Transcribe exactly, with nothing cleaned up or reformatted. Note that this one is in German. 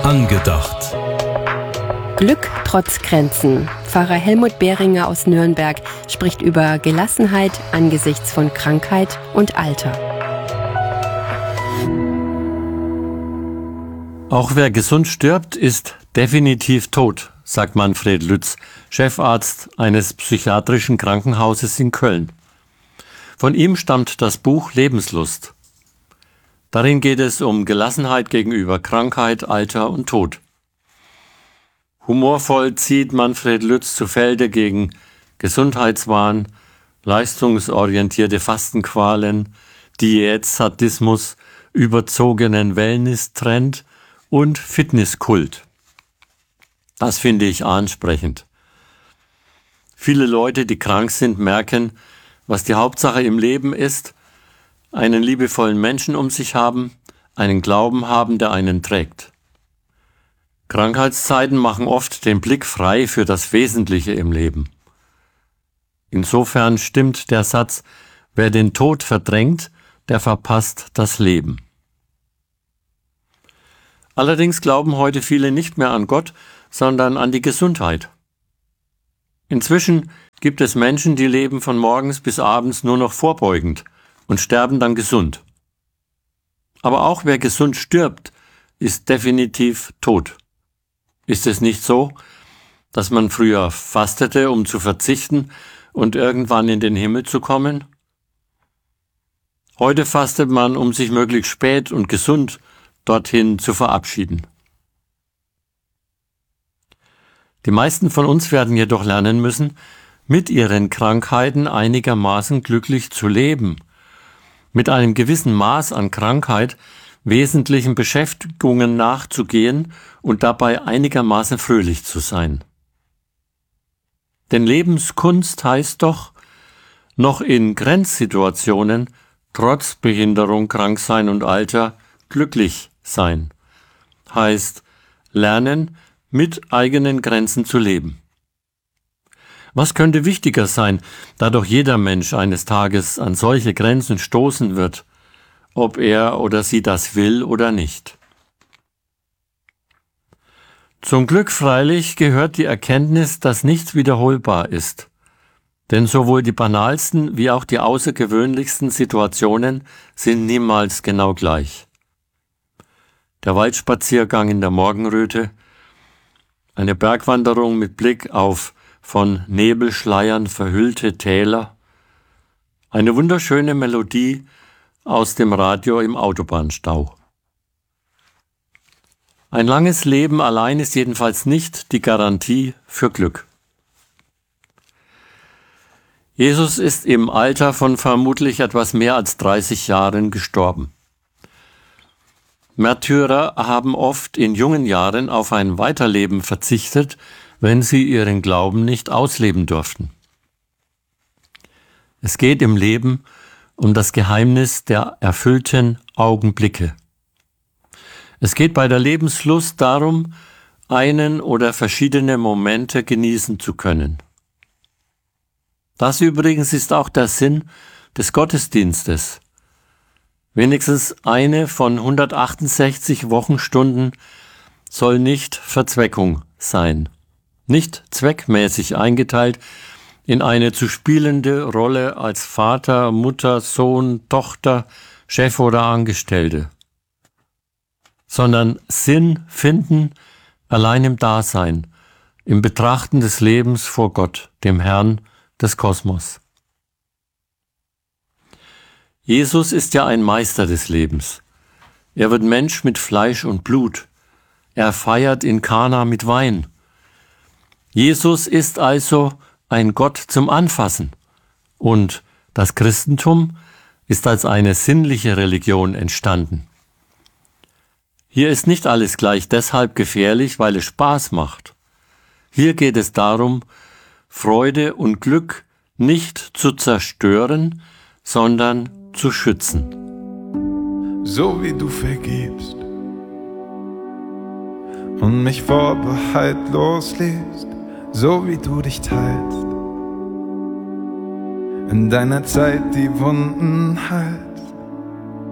Angedacht. Glück trotz Grenzen. Pfarrer Helmut Behringer aus Nürnberg spricht über Gelassenheit angesichts von Krankheit und Alter. Auch wer gesund stirbt, ist definitiv tot, sagt Manfred Lütz, Chefarzt eines psychiatrischen Krankenhauses in Köln. Von ihm stammt das Buch Lebenslust. Darin geht es um Gelassenheit gegenüber Krankheit, Alter und Tod. Humorvoll zieht Manfred Lütz zu Felde gegen Gesundheitswahn, leistungsorientierte Fastenqualen, Diätsadismus, überzogenen Wellness-Trend und Fitnesskult. Das finde ich ansprechend. Viele Leute, die krank sind, merken, was die Hauptsache im Leben ist, einen liebevollen Menschen um sich haben, einen Glauben haben, der einen trägt. Krankheitszeiten machen oft den Blick frei für das Wesentliche im Leben. Insofern stimmt der Satz, wer den Tod verdrängt, der verpasst das Leben. Allerdings glauben heute viele nicht mehr an Gott, sondern an die Gesundheit. Inzwischen gibt es Menschen, die leben von morgens bis abends nur noch vorbeugend und sterben dann gesund. Aber auch wer gesund stirbt, ist definitiv tot. Ist es nicht so, dass man früher fastete, um zu verzichten und irgendwann in den Himmel zu kommen? Heute fastet man, um sich möglichst spät und gesund dorthin zu verabschieden. Die meisten von uns werden jedoch lernen müssen, mit ihren Krankheiten einigermaßen glücklich zu leben, mit einem gewissen Maß an Krankheit wesentlichen Beschäftigungen nachzugehen und dabei einigermaßen fröhlich zu sein. Denn Lebenskunst heißt doch, noch in Grenzsituationen, trotz Behinderung, Kranksein und Alter, glücklich sein. Heißt, lernen, mit eigenen Grenzen zu leben. Was könnte wichtiger sein, da doch jeder Mensch eines Tages an solche Grenzen stoßen wird, ob er oder sie das will oder nicht? Zum Glück freilich gehört die Erkenntnis, dass nichts wiederholbar ist. Denn sowohl die banalsten wie auch die außergewöhnlichsten Situationen sind niemals genau gleich. Der Waldspaziergang in der Morgenröte, eine Bergwanderung mit Blick auf von Nebelschleiern verhüllte Täler, eine wunderschöne Melodie aus dem Radio im Autobahnstau. Ein langes Leben allein ist jedenfalls nicht die Garantie für Glück. Jesus ist im Alter von vermutlich etwas mehr als dreißig Jahren gestorben. Märtyrer haben oft in jungen Jahren auf ein Weiterleben verzichtet, wenn sie ihren Glauben nicht ausleben durften. Es geht im Leben um das Geheimnis der erfüllten Augenblicke. Es geht bei der Lebenslust darum, einen oder verschiedene Momente genießen zu können. Das übrigens ist auch der Sinn des Gottesdienstes. Wenigstens eine von hundertachtundsechzig Wochenstunden soll nicht Verzweckung sein, nicht zweckmäßig eingeteilt in eine zu spielende Rolle als Vater, Mutter, Sohn, Tochter, Chef oder Angestellte, sondern Sinn finden allein im Dasein, im Betrachten des Lebens vor Gott, dem Herrn des Kosmos. Jesus ist ja ein Meister des Lebens. Er wird Mensch mit Fleisch und Blut. Er feiert in Kana mit Wein. Jesus ist also ein Gott zum Anfassen. Und das Christentum ist als eine sinnliche Religion entstanden. Hier ist nicht alles gleich deshalb gefährlich, weil es Spaß macht. Hier geht es darum, Freude und Glück nicht zu zerstören, sondern zu schützen. So wie du vergibst und mich vorbehaltlos liebst, so wie du dich teilst, in deiner Zeit die Wunden heilst.